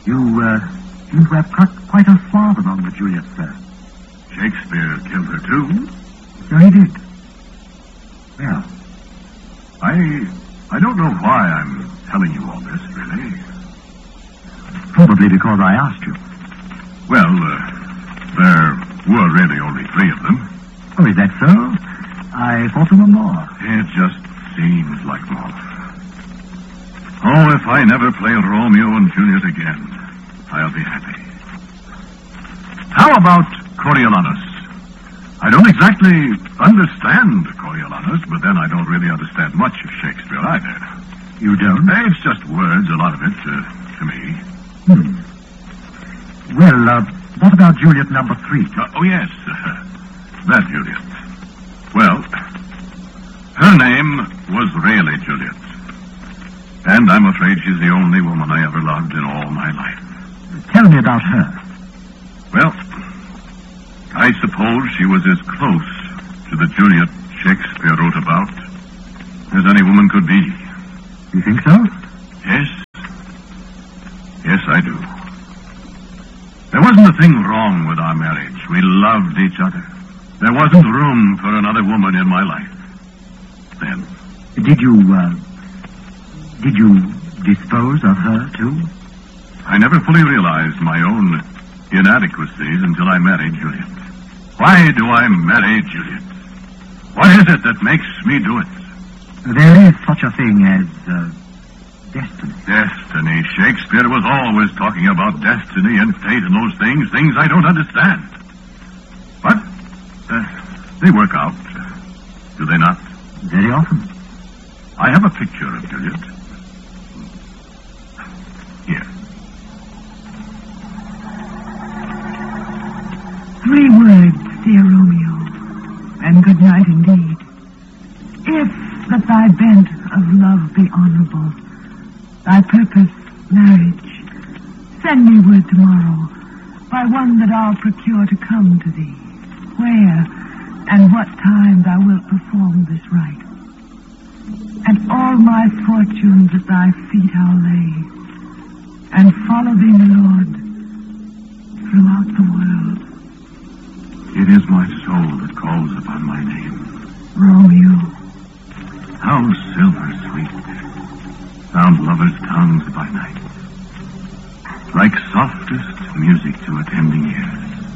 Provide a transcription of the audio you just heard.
You have cut quite a swath along the Juliet, sir. Shakespeare killed her, too? So he did. Well, I don't know why I'm telling you all this, really. Probably because I asked you. Well, there were really only 3 of them. Oh, is that so? I thought there were more. It just seems like more. Oh, if I never play Romeo and Juliet again, I'll be happy. How about Coriolanus? I don't exactly understand Coriolanus, but then I don't really understand much of Shakespeare either. You don't? It's just words, a lot of it, to me. Well, what about Juliet number 3? Oh, yes, that Juliet. Well, her name was really Juliet. And I'm afraid she's the only woman I ever loved in all my life. Tell me about her. Well, I suppose she was as close to the Juliet Shakespeare wrote about as any woman could be. You think so? Yes. Yes, I do. There wasn't a thing wrong with our marriage. We loved each other. There wasn't room for another woman in my life. Then. Did you dispose of her, too? I never fully realized my own inadequacies until I married Juliet. Why do I marry Juliet? What is it that makes me do it? There is such a thing as destiny. Destiny. Shakespeare was always talking about destiny and fate and those things I don't understand. But they work out, do they not? Very often. I have a picture of Juliet. Here. 3 words, dear Romeo, and good night indeed. If that thy bent of love be honorable, thy purpose marriage, send me word tomorrow by one that I'll procure to come to thee, where and what time thou wilt perform this rite. And all my fortunes at thy feet I'll lay, and follow thee, my Lord, throughout the world. It is my soul that calls upon my name. Romeo. How silver sweet sound lovers' tongues by night, like softest music to attending ears.